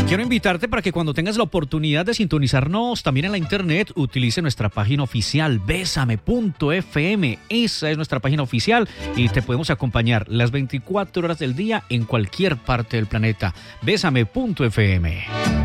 Quiero invitarte para que cuando tengas la oportunidad de sintonizarnos también en la internet, utilice nuestra página oficial besame.fm. Esa es nuestra página oficial y te podemos acompañar las 24 horas del día en cualquier parte del planeta. besame.fm.